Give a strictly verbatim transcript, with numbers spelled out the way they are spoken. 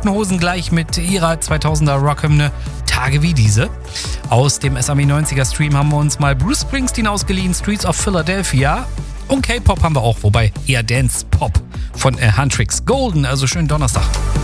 Toten Hosen gleich mit ihrer zweitausender Rockhymne Tage wie diese. Aus dem S A M neunziger Stream haben wir uns mal Bruce Springsteen ausgeliehen, Streets of Philadelphia. Und K-Pop haben wir auch, wobei eher Dance-Pop von äh, Huntrix Golden. Also schönen Donnerstag.